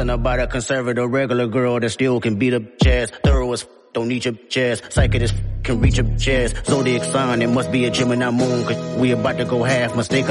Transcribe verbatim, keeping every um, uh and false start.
Something about a conservative regular girl that still can beat up jazz. Thorough as f- don't need your jazz. Psychic as f- can reach your jazz. Zodiac sign, it must be a Gemini moon. Cause we about to go half. Mistake